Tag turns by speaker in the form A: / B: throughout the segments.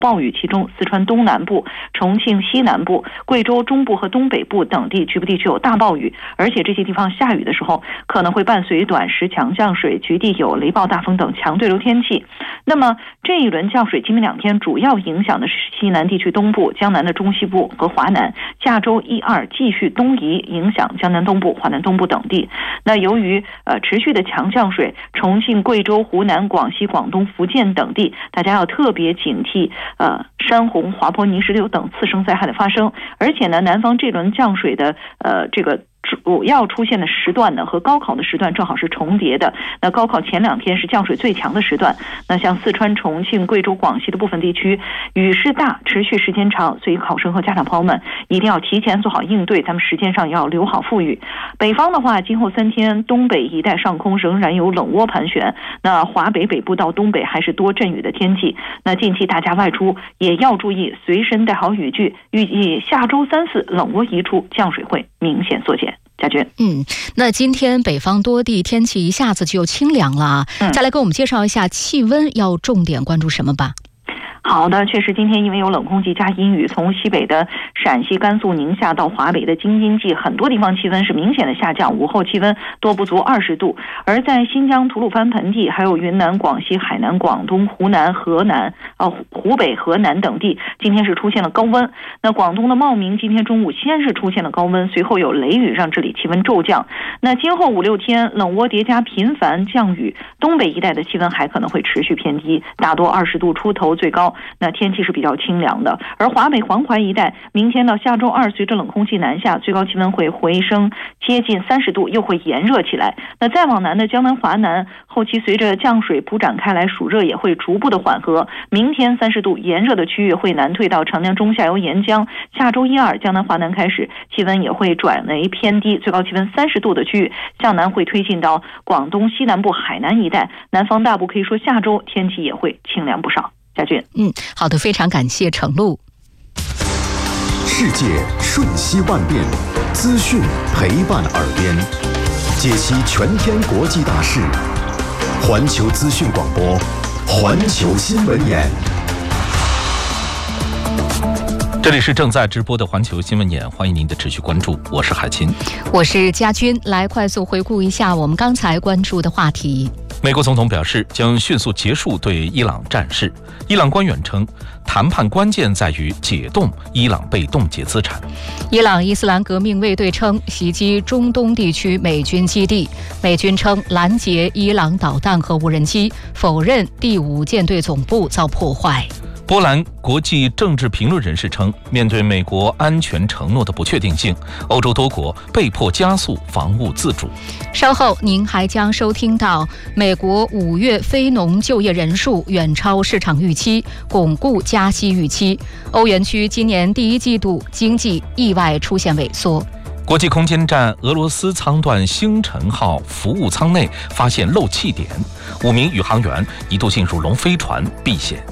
A: 暴雨，其中四川东南部、重庆西南部、贵州中部和东北部等地局部地区有大暴雨，而且这些地方下雨的时候可能会伴随短时强降水，局地有雷暴大风等强对流天气。那么这一轮降水今明两天主要影响的是西南地区东部、江南的中西部和华南，下周1、2继续东移，影响江南东部、华南东部等地。那由于持续的强降水，重庆、贵州、湖南、广西、广东、福建等地大家要特别警惕山洪、滑坡、泥石流等次生灾害的发生。而且呢，南方这轮降水的这个主要出现的时段呢，和高考的时段正好是重叠的。那高考前2天是降水最强的时段。那像四川、重庆、贵州、广西的部分地区，雨势大，持续时间长，所以考生和家长朋友们一定要提前做好应对，咱们时间上要留好富裕。北方的话，今后3天东北一带上空仍然有冷涡盘旋，那华北北部到东北还是多阵雨的天气。那近期大家外出也要注意随身带好雨具，预计下周3、4冷涡移出，降水会明显缩减。佳君，
B: 那今天北方多地天气一下子就清凉了，再来给我们介绍一下气温要重点关注什么吧。
A: 好的，确实今天因为有冷空气加阴雨，从西北的陕西、甘肃、宁夏到华北的京津冀，很多地方气温是明显的下降，午后气温多不足20度。而在新疆吐鲁番盆地，还有云南、广西、海南、广东、湖南、河南、湖北、河南等地，今天是出现了高温。那广东的茂名今天中午先是出现了高温，随后有雷雨，让这里气温骤降。那今后5、6天冷涡叠加频繁降雨，东北一带的气温还可能会持续偏低，大多20度出头最高。那天气是比较清凉的。而华北黄淮一带，明天到下周2，随着冷空气南下，最高气温会回升接近30度，又会炎热起来。那再往南的江南、华南，后期随着降水铺展开来，暑热也会逐步的缓和。明天30度炎热的区域会南退到长江中下游沿江，下周1、2江南、华南开始气温也会转为偏低，最高气温30度的区域向南会推进到广东西南部、海南一带。南方大部可以说下周天气也会清凉不少。佳俊，
B: 好的，非常感谢程璐。
C: 世界瞬息万变，资讯陪伴耳边，解析全天国际大事。环球资讯广播，环球新闻眼。
D: 这里是正在直播的环球新闻眼，欢迎您的持续关注，我是海清，
B: 我是佳君。来快速回顾一下我们刚才关注的话题。
D: 美国总统表示将迅速结束对伊朗战事。伊朗官员称，谈判关键在于解冻伊朗被冻结资产。
B: 伊朗伊斯兰革命卫队称袭击中东地区美军基地，美军称拦截伊朗导弹和无人机，否认第5舰队总部遭破坏。
D: 波兰国际政治评论人士称，面对美国安全承诺的不确定性，欧洲多国被迫加速防务自主。
B: 稍后您还将收听到美国5月非农就业人数远超市场预期，巩固加息预期。欧元区今年第1季度经济意外出现萎缩。
D: 国际空间站俄罗斯舱段星辰号服务舱内发现漏气点，5名宇航员一度进入龙飞船避险。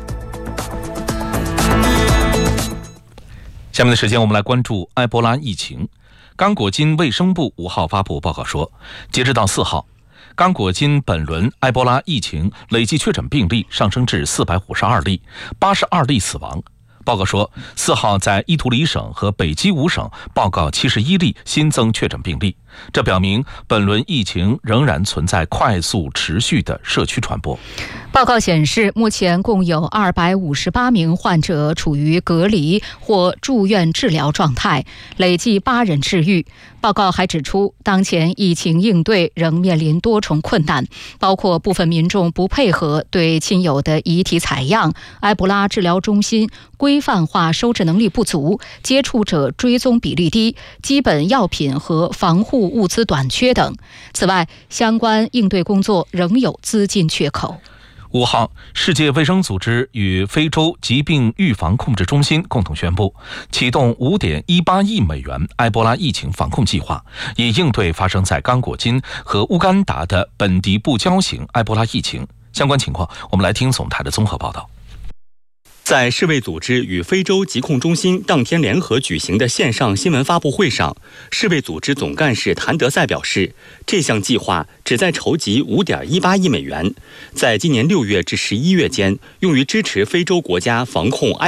D: 下面的时间，我们来关注埃博拉疫情。刚果金卫生部5号发布报告说，截止到4号，刚果金本轮埃博拉疫情累计确诊病例上升至452例，82例死亡。报告说，4号在伊图里省和北基伍省报告71例新增确诊病例，这表明本轮疫情仍然存在快速持续的社区传播。
B: 报告显示，目前共有258名患者处于隔离或住院治疗状态，累计8人治愈。报告还指出，当前疫情应对仍面临多重困难，包括部分民众不配合对亲友的遗体采样、埃博拉治疗中心规范化收治能力不足、接触者追踪比例低、基本药品和防护物资短缺等。此外，相关应对工作仍有资金缺口。
D: 5号，世界卫生组织与非洲疾病预防控制中心共同宣布，启动5.18亿美元埃博拉疫情防控计划，以应对发生在刚果金和乌干达的本地布胶型埃博拉疫情。相关情况，我们来听总台的综合报道。
E: 在世卫组织与非洲疾控中心当天联合举行的线上新闻发布会上，世卫组织总干事谭德赛表示，这项计划旨在筹集5.18亿美元，在今年6月至11月间用于支持非洲国家防控